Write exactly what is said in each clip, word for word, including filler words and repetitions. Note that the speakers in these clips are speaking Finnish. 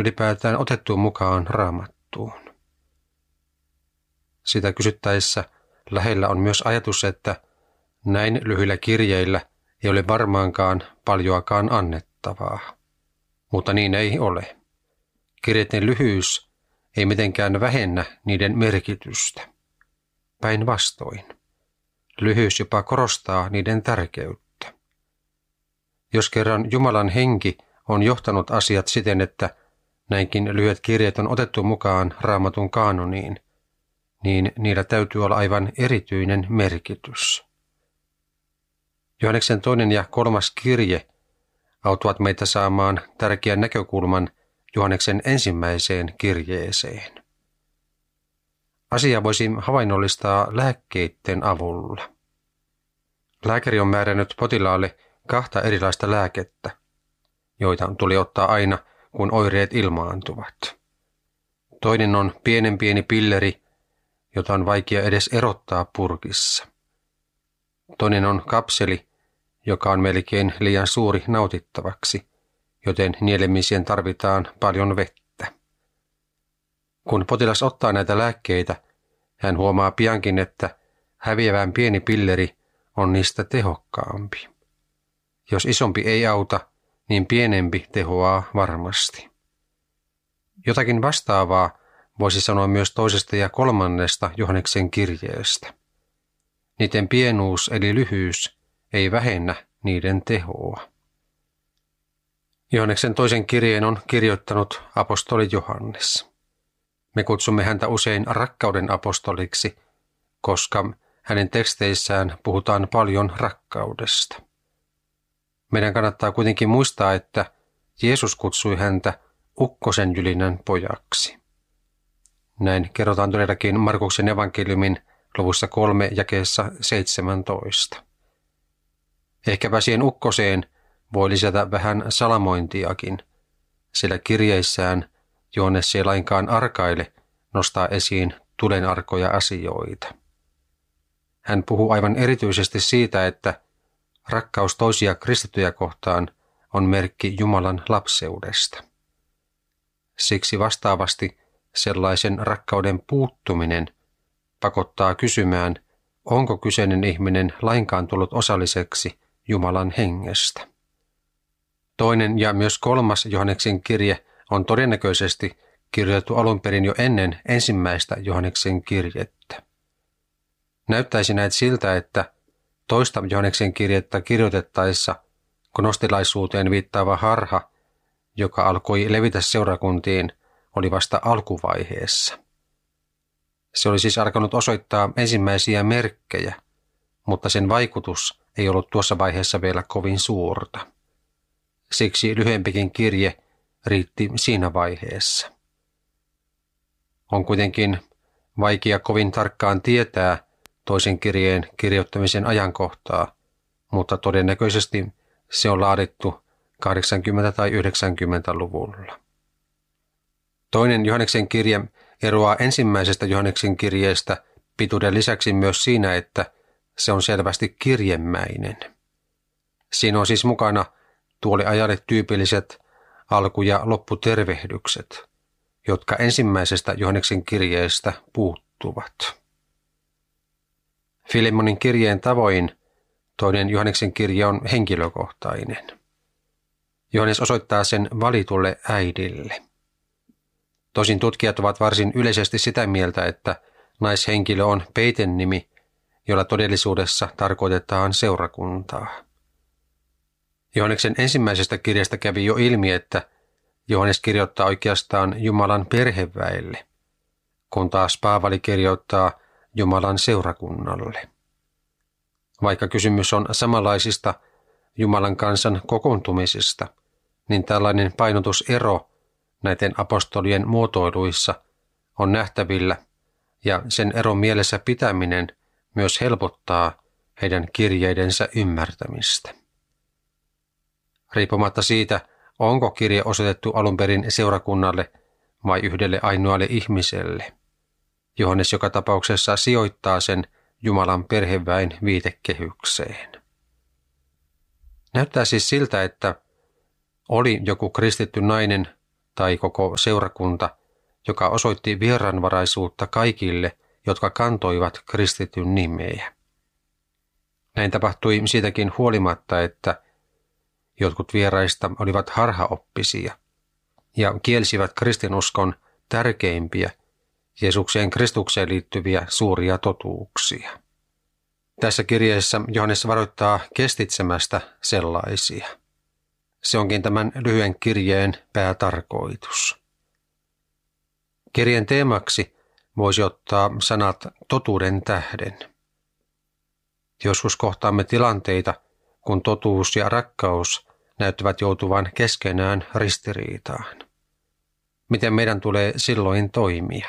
ylipäätään otettu mukaan Raamattuun. Sitä kysyttäessä lähellä on myös ajatus, että näin lyhyillä kirjeillä ei ole varmaankaan paljoakaan annettavaa. Mutta niin ei ole. Kirjeiden lyhyys ei mitenkään vähennä niiden merkitystä. Päinvastoin. Lyhyys jopa korostaa niiden tärkeyttä. Jos kerran Jumalan henki on johtanut asiat siten, että näinkin lyhyet kirjeet on otettu mukaan Raamatun kaanoniin, niin niillä täytyy olla aivan erityinen merkitys. Johanneksen toinen ja kolmas kirje auttavat meitä saamaan tärkeän näkökulman Johanneksen ensimmäiseen kirjeeseen. Asia voisi havainnollistaa lääkkeiden avulla. Lääkäri on määrännyt potilaalle kahta erilaista lääkettä, joita tuli ottaa aina, kun oireet ilmaantuvat. Toinen on pienen pieni pilleri, jota on vaikea edes erottaa purkissa. Toinen on kapseli, joka on melkein liian suuri nautittavaksi, joten nielemiseen tarvitaan paljon vettä. Kun potilas ottaa näitä lääkkeitä, hän huomaa piankin, että häviävän pieni pilleri on niistä tehokkaampi. Jos isompi ei auta, niin pienempi tehoaa varmasti. Jotakin vastaavaa voisi sanoa myös toisesta ja kolmannesta Johanneksen kirjeestä. Niiden pienuus eli lyhyys ei vähennä niiden tehoa. Johanneksen toisen kirjeen on kirjoittanut apostoli Johannes. Me kutsumme häntä usein rakkauden apostoliksi, koska hänen teksteissään puhutaan paljon rakkaudesta. Meidän kannattaa kuitenkin muistaa, että Jeesus kutsui häntä ukkosen jylinän pojaksi. Näin kerrotaan todellakin Markuksen evankeliumin luvussa kolme jakeessa seitsemäntoista. Ehkäpä siihen ukkoseen voi lisätä vähän salamointiakin, sillä kirjeissään Johannes ei lainkaan arkaile nostaa esiin tulenarkoja asioita. Hän puhuu aivan erityisesti siitä, että rakkaus toisia kristittyjä kohtaan on merkki Jumalan lapseudesta. Siksi vastaavasti sellaisen rakkauden puuttuminen pakottaa kysymään, onko kyseinen ihminen lainkaan tullut osalliseksi Jumalan hengestä. Toinen ja myös kolmas Johanneksen kirje on todennäköisesti kirjoitettu alun perin jo ennen ensimmäistä Johanneksen kirjettä. Näyttäisi näet siltä, että toista Johanneksen kirjettä kirjoitettaessa gnostilaisuuteen viittaava harha, joka alkoi levitä seurakuntiin, oli vasta alkuvaiheessa. Se oli siis alkanut osoittaa ensimmäisiä merkkejä, mutta sen vaikutus ei ollut tuossa vaiheessa vielä kovin suurta. Siksi lyhyempikin kirje riitti siinä vaiheessa. On kuitenkin vaikea kovin tarkkaan tietää toisen kirjeen kirjoittamisen ajankohtaa, mutta todennäköisesti se on laadittu kahdeksankymmentä- tai yhdeksänkymmentäluvulla. Toinen Johanneksen kirje eroaa ensimmäisestä Johanneksen kirjeestä pituuden lisäksi myös siinä, että se on selvästi kirjemäinen. Siinä on siis mukana tuoliajalle tyypilliset alku- ja lopputervehdykset, jotka ensimmäisestä Johanneksen kirjeestä puuttuvat. Filemonin kirjeen tavoin toinen Johanneksen kirje on henkilökohtainen. Johannes osoittaa sen valitulle äidille. Tosin tutkijat ovat varsin yleisesti sitä mieltä, että naishenkilö on peitennimi, jolla todellisuudessa tarkoitetaan seurakuntaa. Johanneksen ensimmäisestä kirjasta kävi jo ilmi, että Johannes kirjoittaa oikeastaan Jumalan perheväelle, kun taas Paavali kirjoittaa Jumalan seurakunnalle. Vaikka kysymys on samanlaisista Jumalan kansan kokoontumisista, niin tällainen painotusero näiden apostolien muotoiluissa on nähtävillä, ja sen eron mielessä pitäminen myös helpottaa heidän kirjeidensä ymmärtämistä. Riippumatta siitä, onko kirje osoitettu alun perin seurakunnalle vai yhdelle ainoalle ihmiselle, Johannes joka tapauksessa sijoittaa sen Jumalan perheväen viitekehykseen. Näyttää siis siltä, että oli joku kristitty nainen tai koko seurakunta, joka osoitti vieraanvaraisuutta kaikille, jotka kantoivat kristityn nimeä. Näin tapahtui siitäkin huolimatta, että jotkut vieraista olivat harhaoppisia ja kielsivät kristinuskon tärkeimpiä Jeesukseen Kristukseen liittyviä suuria totuuksia. Tässä kirjeessä Johannes varoittaa kestitsemästä sellaisia. Se onkin tämän lyhyen kirjeen päätarkoitus. Kirjeen teemaksi voisi ottaa sanat totuuden tähden. Joskus kohtaamme tilanteita, kun totuus ja rakkaus näyttävät joutuvan keskenään ristiriitaan. Miten meidän tulee silloin toimia?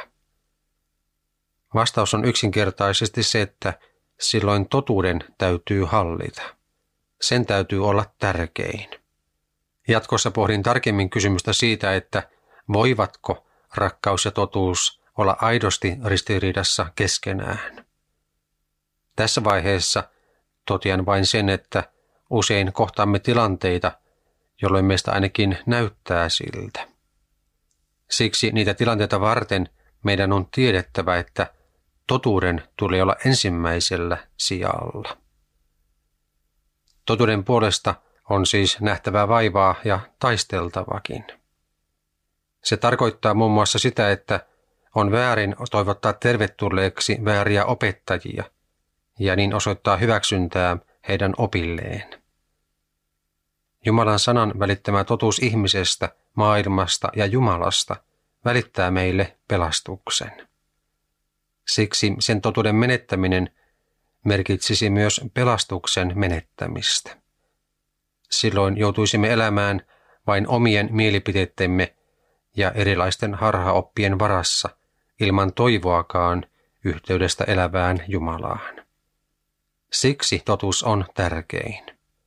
Vastaus on yksinkertaisesti se, että silloin totuuden täytyy hallita. Sen täytyy olla tärkein. Jatkossa pohdin tarkemmin kysymystä siitä, että voivatko rakkaus ja totuus olla aidosti ristiriidassa keskenään. Tässä vaiheessa totean vain sen, että usein kohtaamme tilanteita, jolloin meistä ainakin näyttää siltä. Siksi niitä tilanteita varten meidän on tiedettävä, että totuuden tulee olla ensimmäisellä sijalla. Totuuden puolesta on siis nähtävä vaivaa ja taisteltavakin. Se tarkoittaa muun muassa sitä, että on väärin toivottaa tervetulleeksi vääriä opettajia ja niin osoittaa hyväksyntää heidän opilleen. Jumalan sanan välittämä totuus ihmisestä, maailmasta ja Jumalasta välittää meille pelastuksen. Siksi sen totuuden menettäminen merkitsisi myös pelastuksen menettämistä. Silloin joutuisimme elämään vain omien mielipiteittemme ja erilaisten harhaoppien varassa ilman toivoakaan yhteydestä elävään Jumalaan. Siksi totuus on tärkein.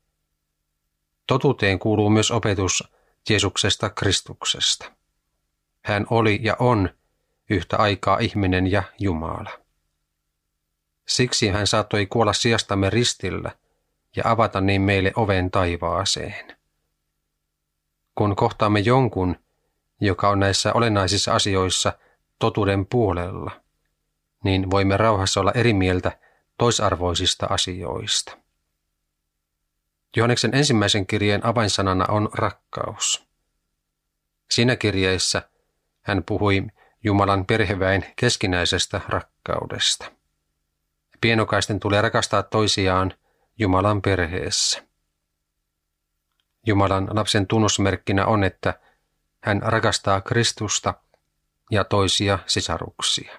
Totuuteen kuuluu myös opetus Jeesuksesta Kristuksesta. Hän oli ja on yhtä aikaa ihminen ja Jumala. Siksi hän saattoi kuolla sijastamme ristillä ja avata niin meille oven taivaaseen. Kun kohtaamme jonkun, joka on näissä olennaisissa asioissa totuuden puolella, niin voimme rauhassa olla eri mieltä toisarvoisista asioista. Johanneksen ensimmäisen kirjeen avainsanana on rakkaus. Siinä kirjeessä hän puhui Jumalan perheväen keskinäisestä rakkaudesta. Pienokaisten tulee rakastaa toisiaan Jumalan perheessä. Jumalan lapsen tunnusmerkkinä on, että hän rakastaa Kristusta ja toisia sisaruksia.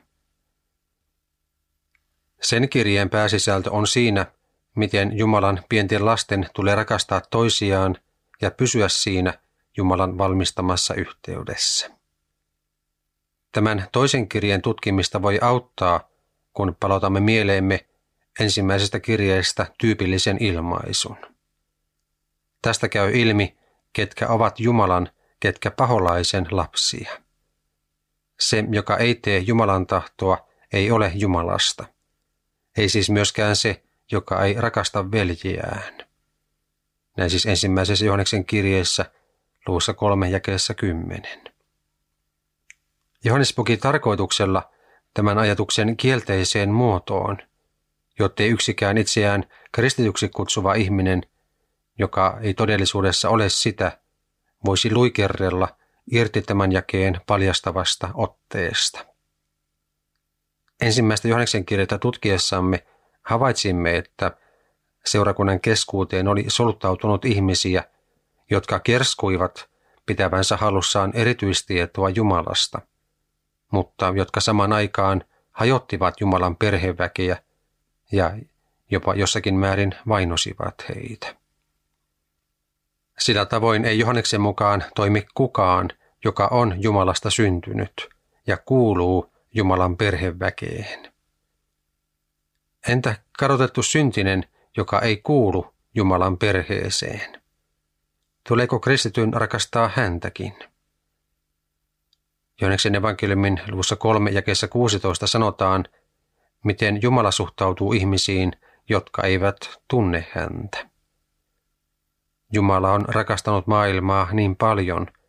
Sen kirjeen pääsisältö on siinä, miten Jumalan pienten lasten tulee rakastaa toisiaan ja pysyä siinä Jumalan valmistamassa yhteydessä. Tämän toisen kirjeen tutkimista voi auttaa, kun palautamme mieleemme ensimmäisestä kirjeestä tyypillisen ilmaisun. Tästä käy ilmi, ketkä ovat Jumalan, ketkä paholaisen lapsia. Se, joka ei tee Jumalan tahtoa, ei ole Jumalasta. Ei siis myöskään se, joka ei rakasta veljiään. Näin siis ensimmäisessä Johanneksen kirjeessä luvussa kolme jakeessa kymmenen. Johannes puki tarkoituksella tämän ajatuksen kielteiseen muotoon, jottei yksikään itseään kristityksi kutsuva ihminen, joka ei todellisuudessa ole sitä, voisi luikerrella irti tämän jakeen paljastavasta otteesta. Ensimmäistä Johanneksen kirjettä tutkiessamme havaitsimme, että seurakunnan keskuuteen oli soluttautunut ihmisiä, jotka kerskuivat pitävänsä hallussaan erityistietoa Jumalasta, mutta jotka samaan aikaan hajottivat Jumalan perheväkeä ja jopa jossakin määrin vainosivat heitä. Sillä tavoin ei Johanneksen mukaan toimi kukaan, joka on Jumalasta syntynyt ja kuuluu Jumalan perheväkeen. Entä kadotettu syntinen, joka ei kuulu Jumalan perheeseen? Tuleeko kristityn rakastaa häntäkin? Johanneksen evankeliumin luvussa kolme jakeessa kuusitoista sanotaan, miten Jumala suhtautuu ihmisiin, jotka eivät tunne häntä. Jumala on rakastanut maailmaa niin paljon,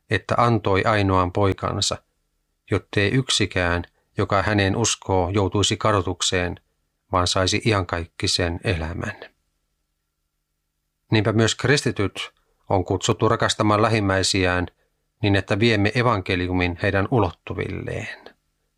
että antoi ainoan poikansa, jottei yksikään, joka häneen uskoo, joutuisi kadotukseen, vaan saisi iankaikkisen elämän. Niinpä myös kristityt on kutsuttu rakastamaan lähimmäisiään niin, että viemme evankeliumin heidän ulottuvilleen.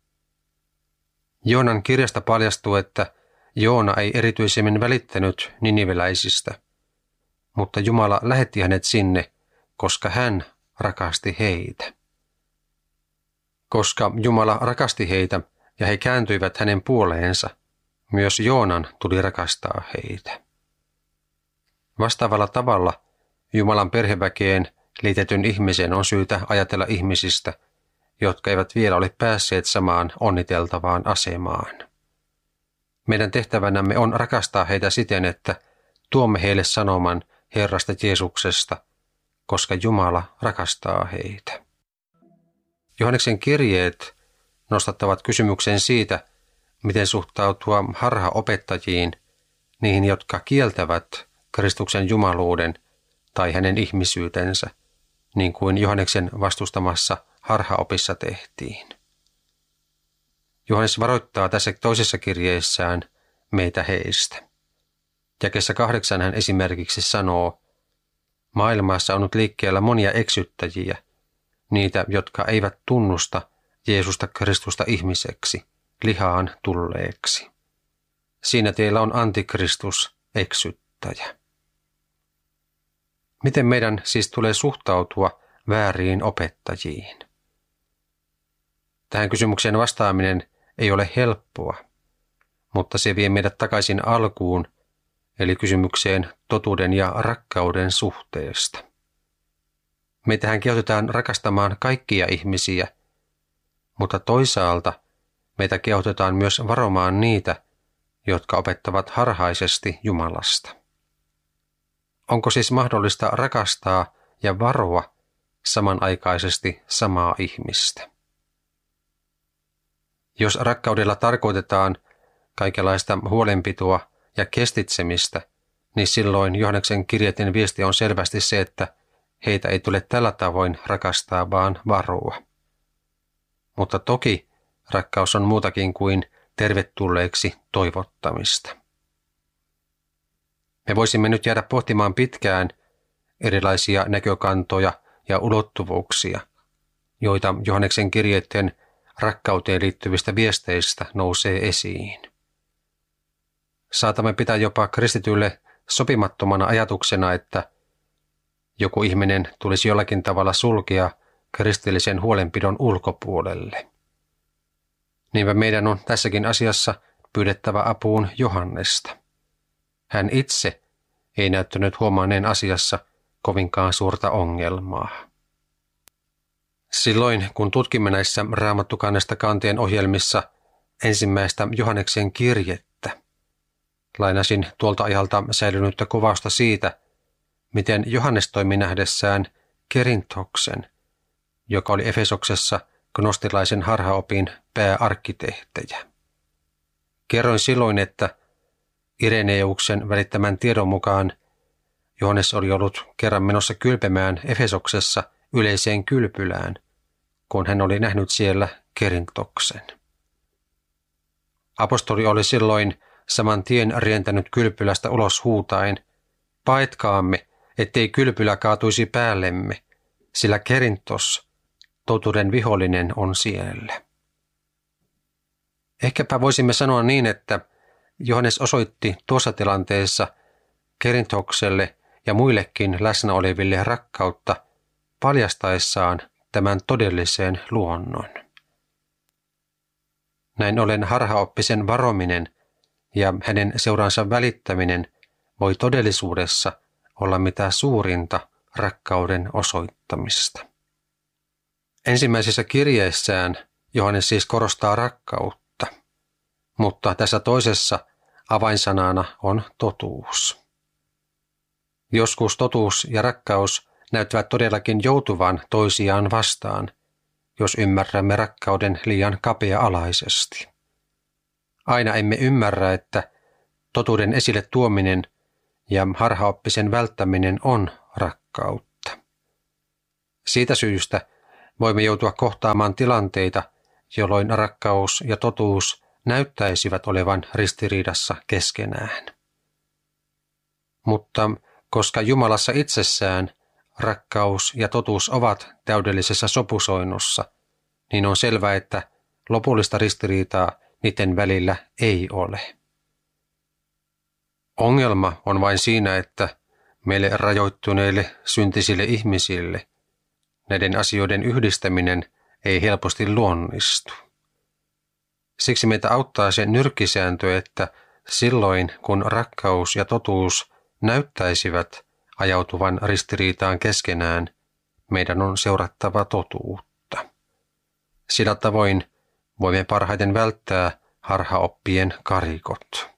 Joonan kirjasta paljastuu, että Joona ei erityisemmin välittänyt niniveläisistä, mutta Jumala lähetti hänet sinne, koska hän rakasti heitä. Koska Jumala rakasti heitä ja he kääntyivät hänen puoleensa, myös Joonan tuli rakastaa heitä. Vastaavalla tavalla Jumalan perheväkeen liitetyn ihmisen on syytä ajatella ihmisistä, jotka eivät vielä ole päässeet samaan onniteltavaan asemaan. Meidän tehtävänämme on rakastaa heitä siten, että tuomme heille sanoman Herrasta Jeesuksesta, koska Jumala rakastaa heitä. Johanneksen kirjeet nostattavat kysymyksen siitä, miten suhtautua harhaopettajiin, niihin, jotka kieltävät Kristuksen jumaluuden tai hänen ihmisyytensä, niin kuin Johanneksen vastustamassa harhaopissa tehtiin. Johannes varoittaa tässä toisessa kirjeessään meitä heistä. Jakeessa kahdeksan hän esimerkiksi sanoo, maailmassa on nyt liikkeellä monia eksyttäjiä, niitä, jotka eivät tunnusta Jeesusta Kristusta ihmiseksi, lihaan tulleeksi. Siinä teillä on antikristus, eksyttäjä. Miten meidän siis tulee suhtautua vääriin opettajiin? Tähän kysymykseen vastaaminen ei ole helppoa, mutta se vie meidät takaisin alkuun, eli kysymykseen totuuden ja rakkauden suhteesta. Meitähän kehotetaan rakastamaan kaikkia ihmisiä, mutta toisaalta meitä kehotetaan myös varomaan niitä, jotka opettavat harhaisesti Jumalasta. Onko siis mahdollista rakastaa ja varoa samanaikaisesti samaa ihmistä? Jos rakkaudella tarkoitetaan kaikenlaista huolenpitoa ja kestitsemistä, niin silloin Johanneksen kirjeiden viesti on selvästi se, että heitä ei tule tällä tavoin rakastaa, vaan varoa. Mutta toki rakkaus on muutakin kuin tervetulleeksi toivottamista. Me voisimme nyt jäädä pohtimaan pitkään erilaisia näkökantoja ja ulottuvuuksia, joita Johanneksen kirjeiden rakkauteen liittyvistä viesteistä nousee esiin. Saatamme pitää jopa kristitylle sopimattomana ajatuksena, että joku ihminen tulisi jollakin tavalla sulkea kristillisen huolenpidon ulkopuolelle. Niinpä meidän on tässäkin asiassa pyydettävä apuun Johannesta. Hän itse ei näyttänyt huomanneen asiassa kovinkaan suurta ongelmaa. Silloin, kun tutkimme näissä Raamattukannesta kanteen ohjelmissa ensimmäistä Johanneksen kirjettä, lainasin tuolta ajalta säilynyttä kuvausta siitä, miten Johannes toimi nähdessään Kerintoksen, joka oli Efesoksessa gnostilaisen harhaopin pääarkkitehtejä. Kerroin silloin, että Ireneuksen välittämän tiedon mukaan Johannes oli ollut kerran menossa kylpemään Efesoksessa yleiseen kylpylään, kun hän oli nähnyt siellä Kerintoksen. Apostoli oli silloin saman tien rientänyt kylpylästä ulos huutaen, paetkaamme, ettei kylpylä kaatuisi päällemme, sillä Kerintos, totuuden vihollinen, on siellä. Ehkäpä voisimme sanoa niin, että Johannes osoitti tuossa tilanteessa Kerintokselle ja muillekin läsnä oleville rakkautta paljastaessaan tämän todellisen luonnon. Näin ollen harhaoppisen varominen ja hänen seuransa välittäminen voi todellisuudessa olla mitä suurinta rakkauden osoittamista. Ensimmäisessä kirjeessään Johannes siis korostaa rakkautta, mutta tässä toisessa avainsanana on totuus. Joskus totuus ja rakkaus näyttävät todellakin joutuvan toisiaan vastaan, jos ymmärrämme rakkauden liian kapea-alaisesti. Aina emme ymmärrä, että totuuden esille tuominen ja harhaoppisen välttäminen on rakkautta. Siitä syystä voimme joutua kohtaamaan tilanteita, jolloin rakkaus ja totuus näyttäisivät olevan ristiriidassa keskenään. Mutta koska Jumalassa itsessään rakkaus ja totuus ovat täydellisessä sopusoinnussa, niin on selvää, että lopullista ristiriitaa niiden välillä ei ole. Ongelma on vain siinä, että meille rajoittuneille syntisille ihmisille näiden asioiden yhdistäminen ei helposti luonnistu. Siksi meitä auttaa se nyrkkisääntö, että silloin kun rakkaus ja totuus näyttäisivät ajautuvan ristiriitaan keskenään, meidän on seurattava totuutta. Sillä tavoin voimme parhaiten välttää harhaoppien karikot.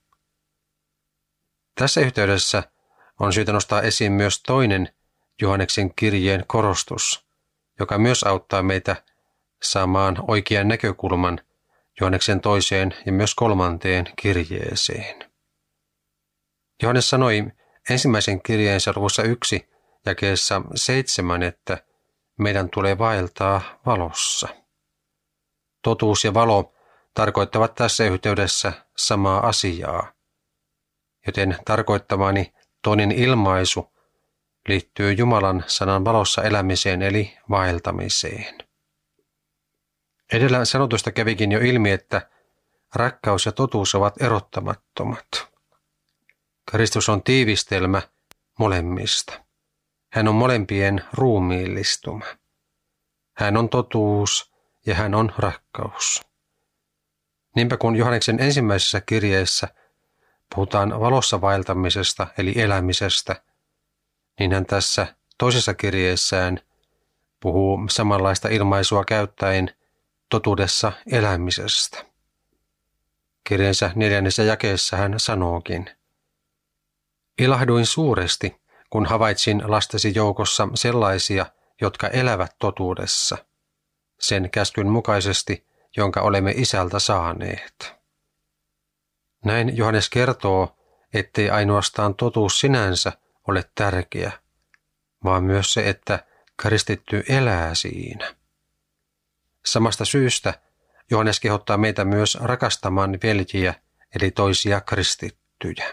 Tässä yhteydessä on syytä nostaa esiin myös toinen Johanneksen kirjeen korostus, joka myös auttaa meitä saamaan oikean näkökulman Johanneksen toiseen ja myös kolmanteen kirjeeseen. Johannes sanoi ensimmäisen kirjeensä luvussa yksi jakeessa seitsemän, että meidän tulee vaeltaa valossa. Totuus ja valo tarkoittavat tässä yhteydessä samaa asiaa, joten tarkoittamani toinen ilmaisu liittyy Jumalan sanan valossa elämiseen eli vaeltamiseen. Edellä sanotusta kävikin jo ilmi, että rakkaus ja totuus ovat erottamattomat. Kristus on tiivistelmä molemmista. Hän on molempien ruumiillistuma. Hän on totuus ja hän on rakkaus. Niinpä kun Johanneksen ensimmäisessä kirjeessä puhutaan valossa vaeltamisesta eli elämisestä, niin hän tässä toisessa kirjeessään puhuu samanlaista ilmaisua käyttäen totuudessa elämisestä. Kirjeensä neljännessä jakeessa hän sanookin: Ilahduin suuresti, kun havaitsin lastesi joukossa sellaisia, jotka elävät totuudessa, sen käskyn mukaisesti, jonka olemme isältä saaneet. Näin Johannes kertoo, ettei ainoastaan totuus sinänsä ole tärkeä, vaan myös se, että kristitty elää siinä. Samasta syystä Johannes kehottaa meitä myös rakastamaan veljiä, eli toisia kristittyjä.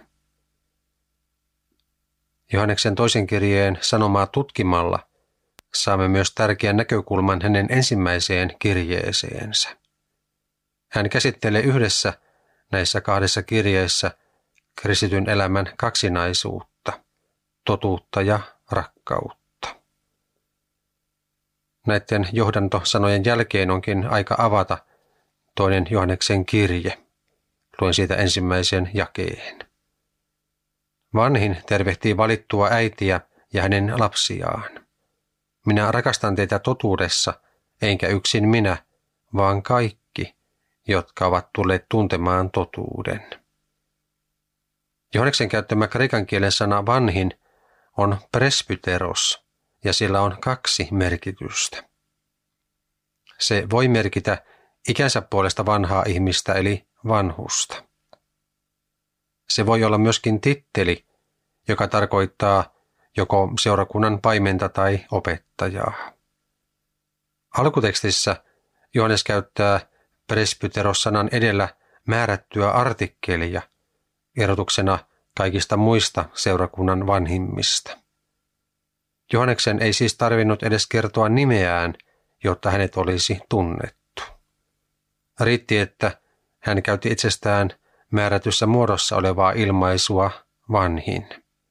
Johanneksen toisen kirjeen sanomaa tutkimalla saamme myös tärkeän näkökulman hänen ensimmäiseen kirjeeseensä. Hän käsittelee yhdessä näissä kahdessa kirjeessä kristityn elämän kaksinaisuutta, totuutta ja rakkautta. Näiden johdantosanojen jälkeen onkin aika avata toinen Johanneksen kirje. Luen siitä ensimmäisen jakeen. Vanhin tervehtii valittua äitiä ja hänen lapsiaan. Minä rakastan teitä totuudessa, enkä yksin minä, vaan kaikki, jotka ovat tulleet tuntemaan totuuden. Johanneksen käyttämä kreikan kielen sana vanhin on presbyteros, ja sillä on kaksi merkitystä. Se voi merkitä ikänsä puolesta vanhaa ihmistä eli vanhusta. Se voi olla myöskin titteli, joka tarkoittaa joko seurakunnan paimenta tai opettajaa. Alkutekstissä Johannes käyttää presbyteros-sanan edellä määrättyä artikkelia erotuksena kaikista muista seurakunnan vanhimmista. Johanneksen ei siis tarvinnut edes kertoa nimeään, jotta hänet olisi tunnettu. Riitti, että hän käytti itsestään määrätyssä muodossa olevaa ilmaisua vanhin.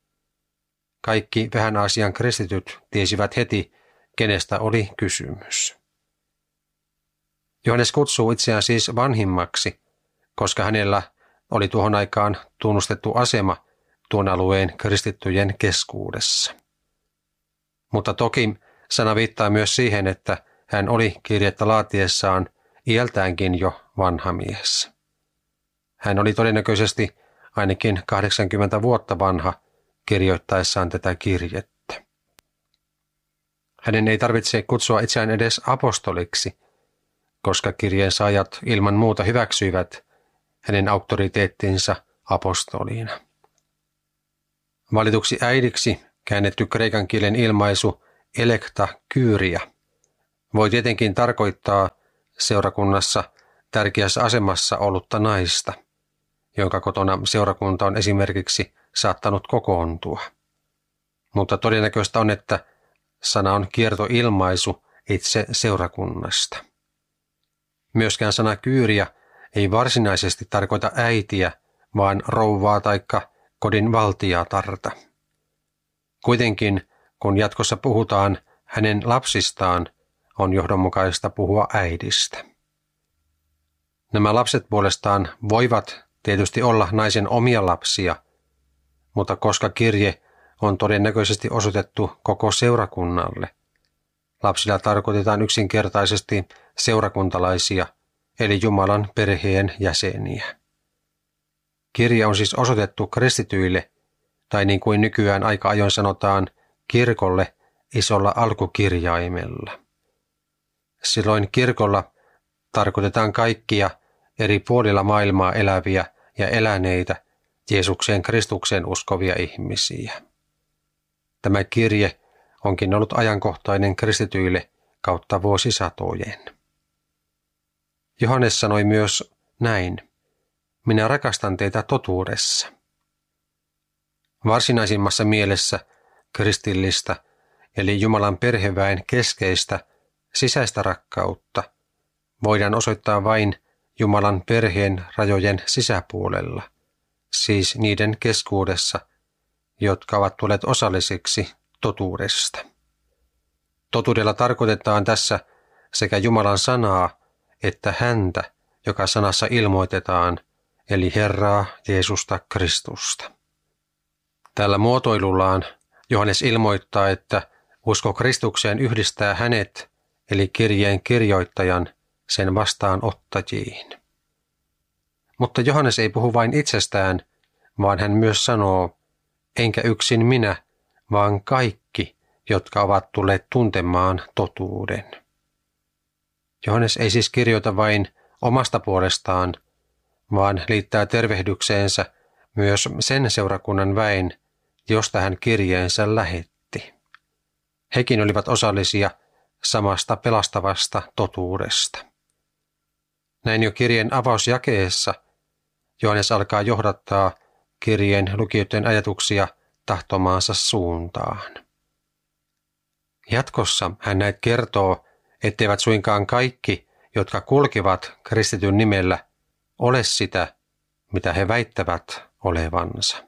Kaikki vähän Aasian kristityt tiesivät heti, kenestä oli kysymys. Johannes kutsuu itseään siis vanhimmaksi, koska hänellä oli tuohon aikaan tunnustettu asema tuon alueen kristittyjen keskuudessa. Mutta toki sana viittaa myös siihen, että hän oli kirjettä laatiessaan iältäänkin jo vanha mies. Hän oli todennäköisesti ainakin kahdeksankymmentä vuotta vanha kirjoittaessaan tätä kirjettä. Hänen ei tarvitse kutsua itseään edes apostoliksi, koska kirjeen saajat ilman muuta hyväksyivät hänen auktoriteettinsa apostoliina. Valituksi äidiksi käännetty kreikan kielen ilmaisu elekta kyyriä voi tietenkin tarkoittaa seurakunnassa tärkeässä asemassa ollutta naista, jonka kotona seurakunta on esimerkiksi saattanut kokoontua. Mutta todennäköistä on, että sana on kiertoilmaisu itse seurakunnasta. Myöskään sana kyyriä ei varsinaisesti tarkoita äitiä, vaan rouvaa taikka kodin valtiatarta. Kuitenkin, kun jatkossa puhutaan hänen lapsistaan, on johdonmukaista puhua äidistä. Nämä lapset puolestaan voivat tietysti olla naisen omia lapsia, mutta koska kirje on todennäköisesti osoitettu koko seurakunnalle, lapsilla tarkoitetaan yksinkertaisesti seurakuntalaisia, eli Jumalan perheen jäseniä. Kirje on siis osoitettu kristityille, tai niin kuin nykyään aika ajoin sanotaan, kirkolle isolla alkukirjaimella. Silloin kirkolla tarkoitetaan kaikkia eri puolilla maailmaa eläviä ja eläneitä Jeesukseen Kristukseen uskovia ihmisiä. Tämä kirje onkin ollut ajankohtainen kristityille kautta vuosisatojen. Johannes sanoi myös näin: minä rakastan teitä totuudessa. Varsinaisimmassa mielessä kristillistä, eli Jumalan perheväen keskeistä sisäistä rakkautta, voidaan osoittaa vain Jumalan perheen rajojen sisäpuolella, siis niiden keskuudessa, jotka ovat tulleet osallisiksi totuudesta. Totuudella tarkoitetaan tässä sekä Jumalan sanaa että häntä, joka sanassa ilmoitetaan, eli Herraa Jeesusta Kristusta. Tällä muotoilullaan Johannes ilmoittaa, että usko Kristukseen yhdistää hänet, eli kirjeen kirjoittajan, sen vastaanottajiin. Mutta Johannes ei puhu vain itsestään, vaan hän myös sanoo, enkä yksin minä, vaan kaikki, jotka ovat tulleet tuntemaan totuuden. Johannes ei siis kirjoita vain omasta puolestaan, vaan liittää tervehdykseensä myös sen seurakunnan väen, josta hän kirjeensä lähetti. Hekin olivat osallisia samasta pelastavasta totuudesta. Näin jo kirjeen avausjakeessa Johannes alkaa johdattaa kirjeen lukijoiden ajatuksia tahtomaansa suuntaan. Jatkossa hän näet kertoo, etteivät suinkaan kaikki, jotka kulkivat kristityn nimellä, ole sitä, mitä he väittävät olevansa.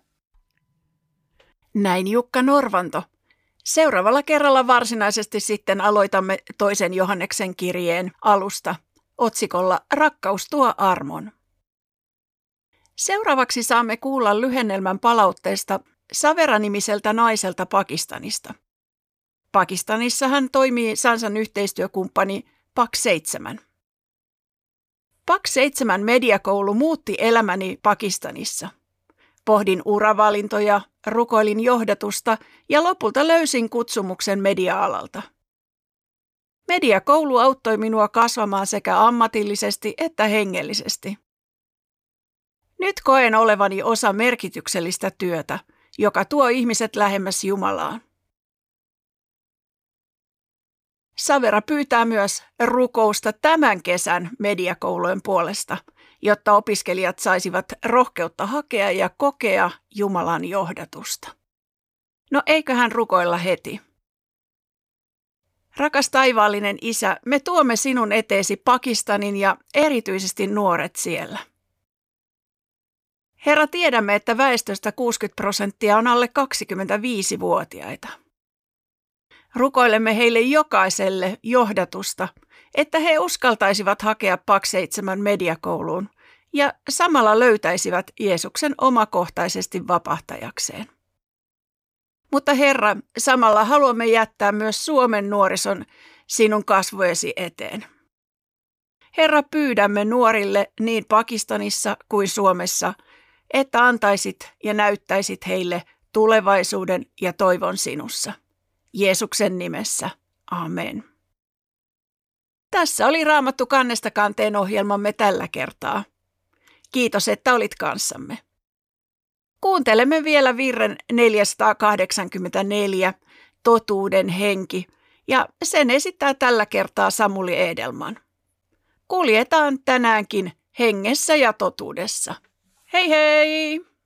Näin Jukka Norvanto. Seuraavalla kerralla varsinaisesti sitten aloitamme toisen Johanneksen kirjeen alusta otsikolla Rakkaus tuo armon. Seuraavaksi saamme kuulla lyhennelmän palautteesta Savera-nimiseltä naiselta Pakistanista. Pakistanissa hän toimii Sansan yhteistyökumppani Pak seitsemän. Pak seitsemän mediakoulu muutti elämäni Pakistanissa. Pohdin uravalintoja, rukoilin johdatusta ja lopulta löysin kutsumuksen media-alalta. Mediakoulu auttoi minua kasvamaan sekä ammatillisesti että hengellisesti. Nyt koen olevani osa merkityksellistä työtä, joka tuo ihmiset lähemmäs Jumalaa. Savera pyytää myös rukousta tämän kesän mediakoulujen puolesta, jotta opiskelijat saisivat rohkeutta hakea ja kokea Jumalan johdatusta. No eiköhän rukoilla heti. Rakas taivaallinen Isä, me tuomme sinun eteesi Pakistanin ja erityisesti nuoret siellä. Herra, tiedämme, että väestöstä kuusikymmentä prosenttia on alle kaksikymmentäviisivuotiaita. Rukoilemme heille jokaiselle johdatusta, että he uskaltaisivat hakea Pak seitsemän mediakouluun ja samalla löytäisivät Jeesuksen omakohtaisesti vapahtajakseen. Mutta Herra, samalla haluamme jättää myös Suomen nuorison sinun kasvojesi eteen. Herra, pyydämme nuorille niin Pakistanissa kuin Suomessa, että antaisit ja näyttäisit heille tulevaisuuden ja toivon sinussa. Jeesuksen nimessä. Amen. Tässä oli Raamattu kannesta kanteen ohjelmamme tällä kertaa. Kiitos, että olit kanssamme. Kuuntelemme vielä virren neljäsataakahdeksankymmentäneljä, Totuuden henki, Ja sen esittää tällä kertaa Samuli Edelman. Kuljetaan tänäänkin hengessä ja totuudessa. Hei hei!